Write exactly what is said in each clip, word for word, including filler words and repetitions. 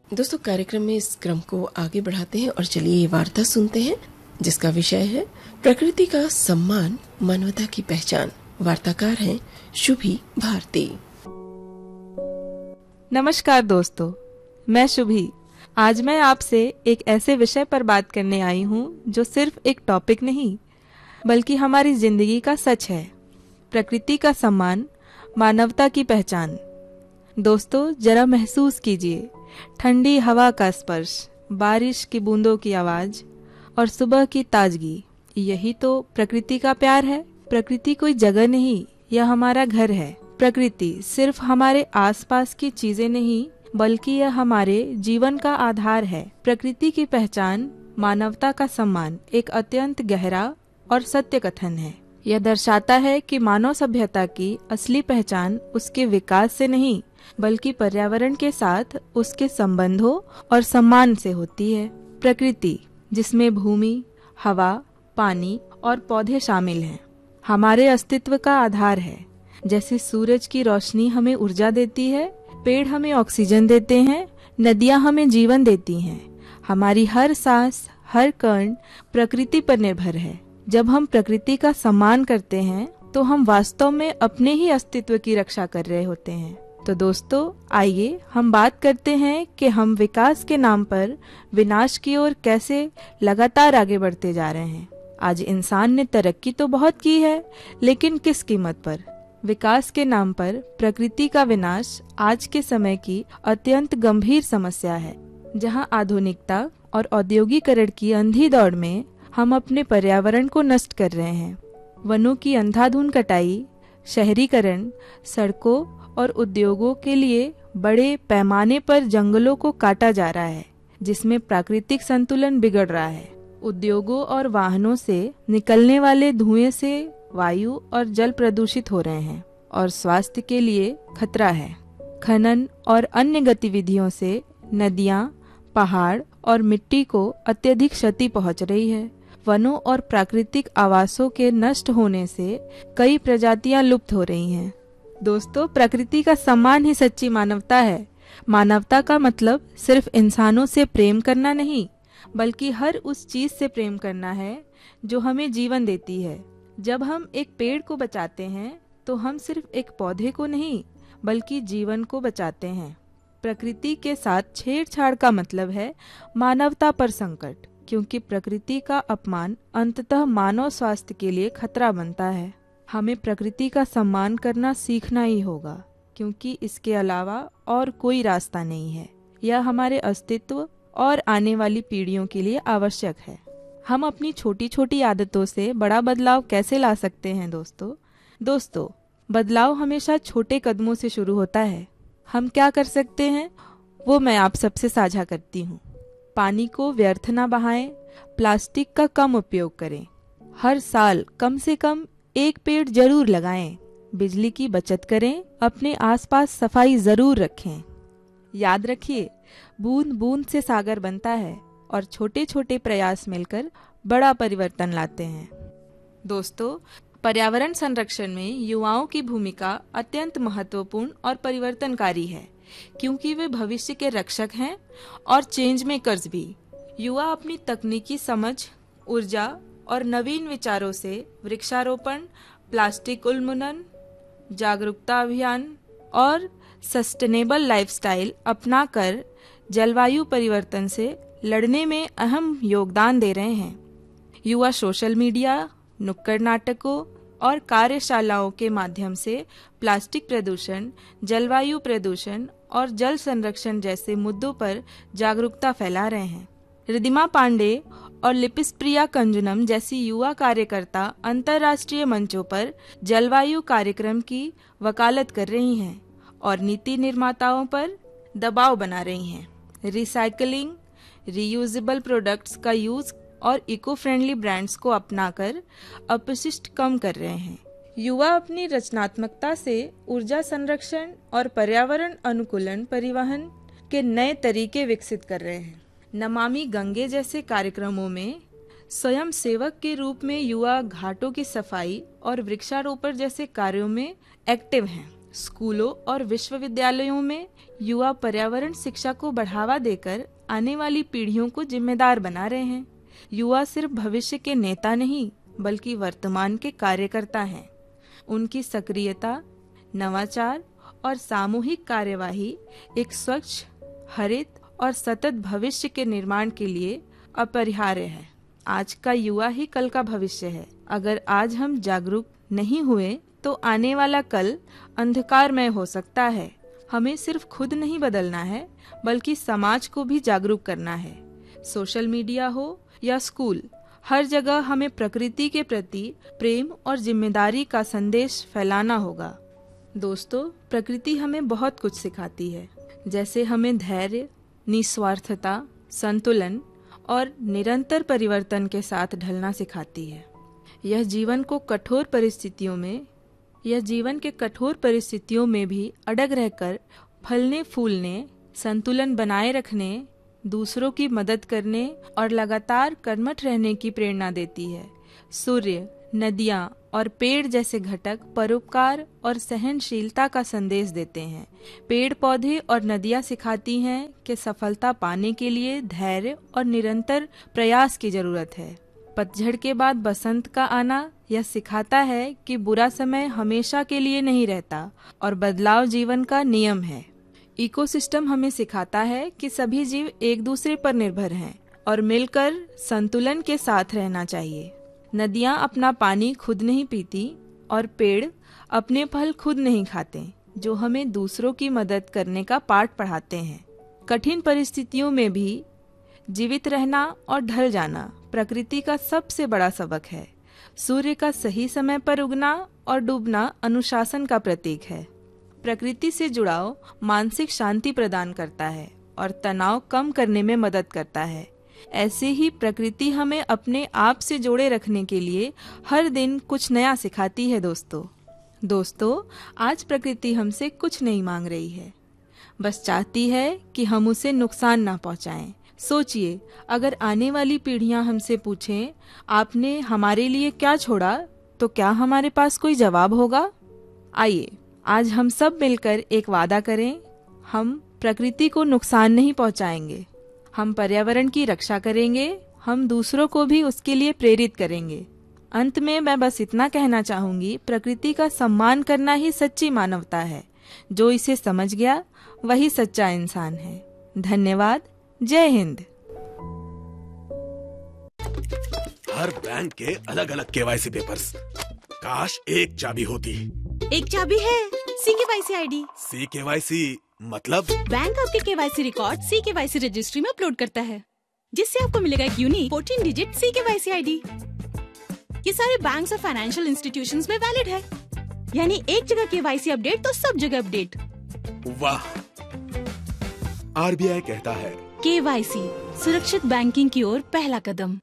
दोस्तों, कार्यक्रम में इस क्रम को आगे बढ़ाते हैं और चलिए ये वार्ता सुनते हैं जिसका विषय है प्रकृति का सम्मान, मानवता की पहचान। वार्ताकार हैं शुभी भारती। नमस्कार दोस्तों, मैं शुभी। आज मैं आपसे एक ऐसे विषय पर बात करने आई हूँ जो सिर्फ एक टॉपिक नहीं बल्कि हमारी जिंदगी का सच है। प्रकृति का सम्मान, मानवता की पहचान। दोस्तों, जरा महसूस कीजिए ठंडी हवा का स्पर्श, बारिश की बूंदों की आवाज और सुबह की ताजगी। यही तो प्रकृति का प्यार है। प्रकृति कोई जगह नहीं, यह हमारा घर है। प्रकृति सिर्फ हमारे आसपास की चीजें नहीं बल्कि यह हमारे जीवन का आधार है। प्रकृति की पहचान, मानवता का सम्मान एक अत्यंत गहरा और सत्य कथन है। यह दर्शाता है कि मानव सभ्यता की असली पहचान उसके विकास से नहीं बल्कि पर्यावरण के साथ उसके संबंधों और सम्मान से होती है। प्रकृति जिसमें भूमि, हवा, पानी और पौधे शामिल हैं, हमारे अस्तित्व का आधार है। जैसे सूरज की रोशनी हमें ऊर्जा देती है, पेड़ हमें ऑक्सीजन देते हैं, नदियां हमें जीवन देती हैं। हमारी हर सांस, हर कण प्रकृति पर निर्भर है। जब हम प्रकृति का सम्मान करते हैं तो हम वास्तव में अपने ही अस्तित्व की रक्षा कर रहे होते हैं। तो दोस्तों, आइए हम बात करते हैं कि हम विकास के नाम पर विनाश की ओर कैसे लगातार आगे बढ़ते जा रहे हैं। आज इंसान ने तरक्की तो बहुत की है, लेकिन किस कीमत पर? विकास के नाम पर प्रकृति का विनाश आज के समय की अत्यंत गंभीर समस्या है। जहां आधुनिकता और औद्योगिकरण की अंधी दौड़ में हम अपने पर्यावरण को नष्ट कर रहे हैं। वनों की अंधाधुंध कटाई, शहरीकरण, सड़कों और उद्योगों के लिए बड़े पैमाने पर जंगलों को काटा जा रहा है, जिसमें प्राकृतिक संतुलन बिगड़ रहा है। उद्योगों और वाहनों से निकलने वाले धुएं से वायु और जल प्रदूषित हो रहे हैं और स्वास्थ्य के लिए खतरा है। खनन और अन्य गतिविधियों से नदियां, पहाड़ और मिट्टी को अत्यधिक क्षति पहुंच रही है। वनों और प्राकृतिक आवासों के नष्ट होने से कई प्रजातियां लुप्त हो रही हैं। दोस्तों, प्रकृति का सम्मान ही सच्ची मानवता है। मानवता का मतलब सिर्फ इंसानों से प्रेम करना नहीं बल्कि हर उस चीज से प्रेम करना है जो हमें जीवन देती है। जब हम एक पेड़ को बचाते हैं तो हम सिर्फ एक पौधे को नहीं बल्कि जीवन को बचाते हैं। प्रकृति के साथ छेड़छाड़ का मतलब है मानवता पर संकट, क्योंकि प्रकृति का अपमान अंततः मानव स्वास्थ्य के लिए खतरा बनता है। हमें प्रकृति का सम्मान करना सीखना ही होगा, क्योंकि इसके अलावा और कोई रास्ता नहीं है। यह हमारे अस्तित्व और आने वाली पीढ़ियों के लिए आवश्यक है। हम अपनी छोटी छोटी आदतों से बड़ा बदलाव कैसे ला सकते हैं दोस्तों? दोस्तों, बदलाव हमेशा छोटे कदमों से शुरू होता है। हम क्या कर सकते हैं वो मैं आप सबसे साझा करती हूँ। पानी को व्यर्थ न बहाएं, प्लास्टिक का कम उपयोग करें, हर साल कम से कम एक पेड़ जरूर लगाएं, बिजली की बचत करें, अपने आसपास सफाई जरूर रखें। याद रखिए, बूंद बूंद से सागर बनता है और छोटे छोटे प्रयास मिलकर बड़ा परिवर्तन लाते हैं। दोस्तों, पर्यावरण संरक्षण में युवाओं की भूमिका अत्यंत महत्वपूर्ण और परिवर्तनकारी है, क्योंकि वे भविष्य के रक्षक हैं और चेंज मेकर्स भी। युवा अपनी तकनीकी समझ, ऊर्जा और नवीन विचारों से वृक्षारोपण, प्लास्टिक उन्मूलन, जागरूकता अभियान और सस्टेनेबल लाइफस्टाइल अपनाकर जलवायु परिवर्तन से लड़ने में अहम योगदान दे रहे हैं। युवा सोशल मीडिया, नुक्कड़ नाटकों और कार्यशालाओं के माध्यम से प्लास्टिक प्रदूषण, जलवायु प्रदूषण और जल संरक्षण जैसे मुद्दों पर जागरूकता फैला रहे हैं। रिद्धिमा पांडे और लिपिस्प्रिया कंजुनम जैसी युवा कार्यकर्ता अंतर्राष्ट्रीय मंचों पर जलवायु कार्यक्रम की वकालत कर रही हैं और नीति निर्माताओं पर दबाव बना रही हैं। रिसाइकलिंग, रीयूजेबल प्रोडक्ट्स का यूज और इको फ्रेंडली ब्रांड्स को अपनाकर अपशिष्ट कम कर रहे हैं। युवा अपनी रचनात्मकता से ऊर्जा संरक्षण और पर्यावरण अनुकूलन परिवहन के नए तरीके विकसित कर रहे हैं। नमामि गंगे जैसे कार्यक्रमों में स्वयं सेवक के रूप में युवा घाटों की सफाई और वृक्षारोपण जैसे कार्यों में एक्टिव हैं। स्कूलों और विश्वविद्यालयों में युवा पर्यावरण शिक्षा को बढ़ावा देकर आने वाली पीढ़ियों को जिम्मेदार बना रहे हैं। युवा सिर्फ भविष्य के नेता नहीं बल्कि वर्तमान के कार्यकर्ता हैं। उनकी सक्रियता, नवाचार और सामूहिक कार्यवाही एक स्वच्छ, हरित और सतत भविष्य के निर्माण के लिए अपरिहार्य है। आज का युवा ही कल का भविष्य है। अगर आज हम जागरूक नहीं हुए तो आने वाला कल अंधकारमय हो सकता है। हमें सिर्फ खुद नहीं बदलना है बल्कि समाज को भी जागरूक करना है। सोशल मीडिया हो या स्कूल, हर जगह हमें प्रकृति के प्रति प्रेम और जिम्मेदारी का संदेश फैलाना होगा। दोस्तों, प्रकृति हमें बहुत कुछ सिखाती है, जैसे हमें धैर्य, निस्वार्थता, संतुलन और निरंतर परिवर्तन के साथ ढलना सिखाती है। यह जीवन को कठोर परिस्थितियों में यह जीवन के कठोर परिस्थितियों में भी अड़ग रहकर फलने फूलने, संतुलन बनाए रखने, दूसरों की मदद करने और लगातार कर्मठ रहने की प्रेरणा देती है। सूर्य, नदियाँ और पेड़ जैसे घटक परोपकार और सहनशीलता का संदेश देते हैं। पेड़ पौधे और नदियाँ सिखाती हैं कि सफलता पाने के लिए धैर्य और निरंतर प्रयास की जरूरत है। पतझड़ के बाद बसंत का आना यह सिखाता है कि बुरा समय हमेशा के लिए नहीं रहता और बदलाव जीवन का नियम है। इकोसिस्टम हमें सिखाता है कि सभी जीव एक दूसरे पर निर्भर हैं और मिलकर संतुलन के साथ रहना चाहिए। नदियाँ अपना पानी खुद नहीं पीती और पेड़ अपने फल खुद नहीं खाते, जो हमें दूसरों की मदद करने का पाठ पढ़ाते हैं। कठिन परिस्थितियों में भी जीवित रहना और ढल जाना प्रकृति का सबसे बड़ा सबक है। सूर्य का सही समय पर उगना और डूबना अनुशासन का प्रतीक है। प्रकृति से जुड़ाव मानसिक शांति प्रदान करता है और तनाव कम करने में मदद करता है। ऐसे ही प्रकृति हमें अपने आप से जोड़े रखने के लिए हर दिन कुछ नया सिखाती है। दोस्तों दोस्तों आज प्रकृति हमसे कुछ नहीं मांग रही है, बस चाहती है कि हम उसे नुकसान ना पहुंचाएं। सोचिए, अगर आने वाली पीढ़ियां हमसे पूछें आपने हमारे लिए क्या छोड़ा, तो क्या हमारे पास कोई जवाब होगा? आइए आज हम सब मिलकर एक वादा करें, हम प्रकृति को नुकसान नहीं पहुंचाएंगे, हम पर्यावरण की रक्षा करेंगे, हम दूसरों को भी उसके लिए प्रेरित करेंगे। अंत में मैं बस इतना कहना चाहूंगी, प्रकृति का सम्मान करना ही सच्ची मानवता है। जो इसे समझ गया वही सच्चा इंसान है। धन्यवाद। जय हिंद। हर बैंक के अलग अलग केवाईसी पेपर्स, काश एक चाबी होती। एक चाबी है, सी केवाईसी आईडी। सी केवाईसी मतलब? बैंक आपके केवाईसी रिकॉर्ड सी केवाईसी रजिस्ट्री में अपलोड करता है, जिससे आपको मिलेगा एक यूनिक फोर्टीन डिजिट सी केवाईसी आईडी। ये सारे बैंक्स और फाइनेंशियल इंस्टीट्यूशंस में वैलिड है, यानी एक जगह केवाईसी अपडेट तो सब जगह अपडेट। वाह! आरबीआई कहता है केवाईसी सुरक्षित बैंकिंग की ओर पहला कदम।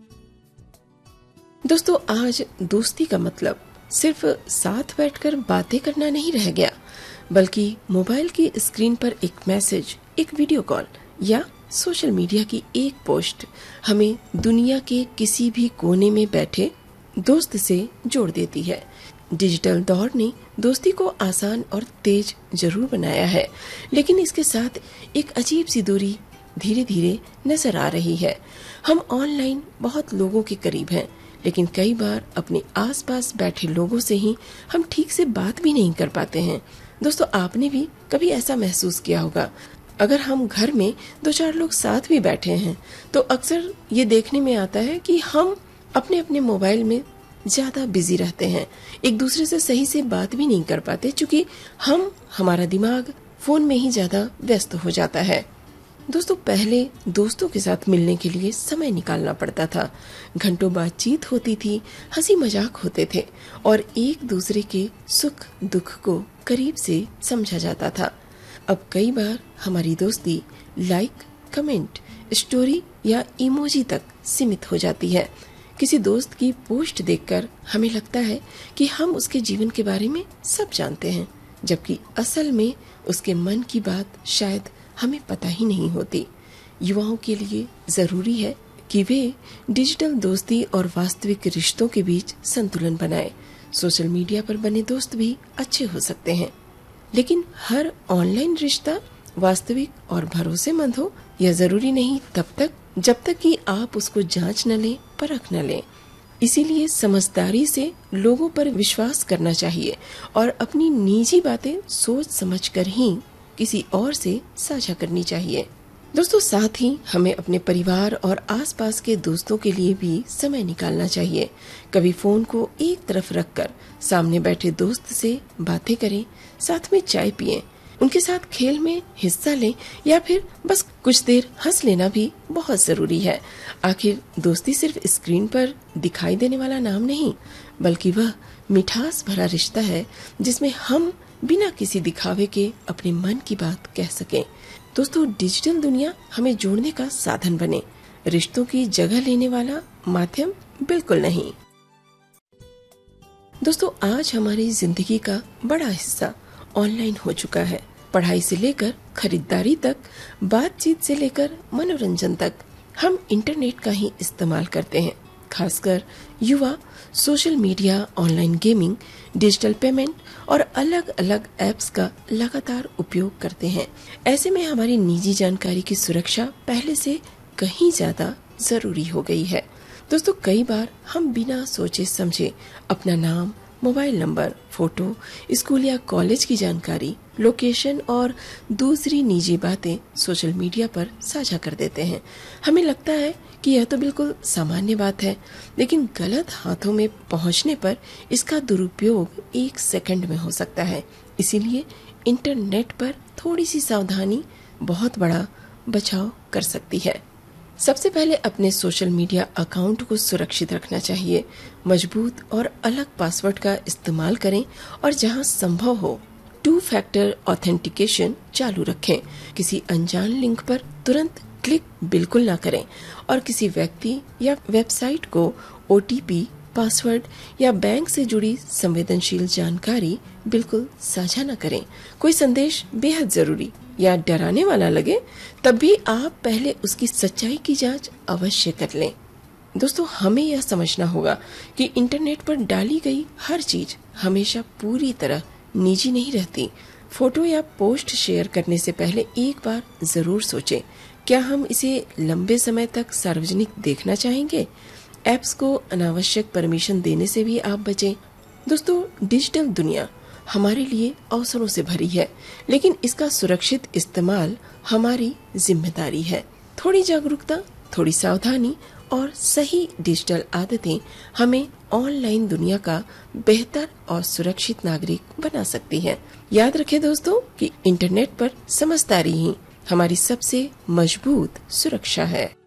दोस्तों, आज दोस्ती का मतलब सिर्फ साथ बैठकर बातें करना नहीं रह गया, बल्कि मोबाइल की स्क्रीन पर एक मैसेज, एक वीडियो कॉल या सोशल मीडिया की एक पोस्ट हमें दुनिया के किसी भी कोने में बैठे दोस्त से जोड़ देती है। डिजिटल दौर ने दोस्ती को आसान और तेज जरूर बनाया है, लेकिन इसके साथ एक अजीब सी दूरी धीरे धीरे नजर आ रही है। हम ऑनलाइन बहुत लोगों के करीब हैं, लेकिन कई बार अपने आसपास बैठे लोगों से ही हम ठीक से बात भी नहीं कर पाते हैं। दोस्तों, आपने भी कभी ऐसा महसूस किया होगा। अगर हम घर में दो चार लोग साथ भी बैठे हैं तो अक्सर ये देखने में आता है कि हम अपने अपने मोबाइल में ज्यादा बिजी रहते हैं, एक दूसरे से सही से बात भी नहीं कर पाते, क्योंकि हम हमारा दिमाग फोन में ही ज्यादा व्यस्त हो जाता है। दोस्तों, पहले दोस्तों के साथ मिलने के लिए समय निकालना पड़ता था, घंटों बातचीत होती थी, हंसी मजाक होते थे और एक दूसरे के सुख दुख को करीब से समझा जाता था। अब कई बार हमारी दोस्ती लाइक, कमेंट, स्टोरी या इमोजी तक सीमित हो जाती है। किसी दोस्त की पोस्ट देखकर हमें लगता है कि हम उसके जीवन के बारे में सब जानते हैं, जबकि असल में उसके मन की बात शायद हमें पता ही नहीं होती। युवाओं के लिए जरूरी है कि वे डिजिटल दोस्ती और वास्तविक रिश्तों के बीच संतुलन बनाएं। सोशल मीडिया पर बने दोस्त भी अच्छे हो सकते हैं, लेकिन हर ऑनलाइन रिश्ता वास्तविक और भरोसेमंद हो यह जरूरी नहीं तब तक जब तक कि आप उसको जांच न लें, परख न लें। इसीलिए समझदारी से लोगों पर विश्वास करना चाहिए और अपनी निजी बातें सोच समझकर ही किसी और से साझा करनी चाहिए। दोस्तों, साथ ही हमें अपने परिवार और आसपास के दोस्तों के लिए भी समय निकालना चाहिए। कभी फोन को एक तरफ रखकर सामने बैठे दोस्त से बातें करें, साथ में चाय पिएं, उनके साथ खेल में हिस्सा लें या फिर बस कुछ देर हंस लेना भी बहुत जरूरी है। आखिर दोस्ती सिर्फ स्क्रीन पर दिखाई देने वाला नाम नहीं, बल्कि वह मिठास भरा रिश्ता है जिसमें हम बिना किसी दिखावे के अपने मन की बात कह सकें। दोस्तों, डिजिटल दुनिया हमें जोड़ने का साधन बने, रिश्तों की जगह लेने वाला माध्यम बिल्कुल नहीं। दोस्तों, आज हमारी जिंदगी का बड़ा हिस्सा ऑनलाइन हो चुका है। पढ़ाई से लेकर खरीदारी तक, बातचीत से लेकर मनोरंजन तक हम इंटरनेट का ही इस्तेमाल करते हैं। खासकर युवा social media, online gaming, digital payment और अलग अलग ऐप्स का लगातार उपयोग करते हैं। ऐसे में हमारी निजी जानकारी की सुरक्षा पहले से कहीं ज्यादा जरूरी हो गई है। दोस्तों, कई बार हम बिना सोचे समझे अपना नाम, मोबाइल नंबर, फोटो, स्कूल या कॉलेज की जानकारी, लोकेशन और दूसरी निजी बातें सोशल मीडिया पर साझा कर देते हैं। हमें लगता है कि यह तो बिल्कुल सामान्य बात है, लेकिन गलत हाथों में पहुंचने पर इसका दुरुपयोग एक सेकंड में हो सकता है। इसीलिए इंटरनेट पर थोड़ी सी सावधानी बहुत बड़ा बचाव कर सकती है। सबसे पहले अपने सोशल मीडिया अकाउंट को सुरक्षित रखना चाहिए। मजबूत और अलग पासवर्ड का इस्तेमाल करें और जहां संभव हो टू फैक्टर ऑथेंटिकेशन चालू रखें। किसी अनजान लिंक पर तुरंत क्लिक बिल्कुल ना करें और किसी व्यक्ति या वेबसाइट को ओटीपी, पासवर्ड या बैंक से जुड़ी संवेदनशील जानकारी बिल्कुल साझा न करें। कोई संदेश बेहद जरूरी या डराने वाला लगे तब भी आप पहले उसकी सच्चाई की जांच अवश्य कर लें। दोस्तों, हमें यह समझना होगा कि इंटरनेट पर डाली गई हर चीज हमेशा पूरी तरह निजी नहीं रहती। फोटो या पोस्ट शेयर करने से पहले एक बार जरूर सोचें, क्या हम इसे लंबे समय तक सार्वजनिक देखना चाहेंगे? ऐप्स को अनावश्यक परमिशन देने से भी आप बचें। दोस्तों, डिजिटल दुनिया हमारे लिए अवसरों से भरी है, लेकिन इसका सुरक्षित इस्तेमाल हमारी जिम्मेदारी है। थोड़ी जागरूकता, थोड़ी सावधानी और सही डिजिटल आदतें हमें ऑनलाइन दुनिया का बेहतर और सुरक्षित नागरिक बना सकती हैं। याद रखें दोस्तों कि इंटरनेट पर समझदारी ही हमारी सबसे मजबूत सुरक्षा है।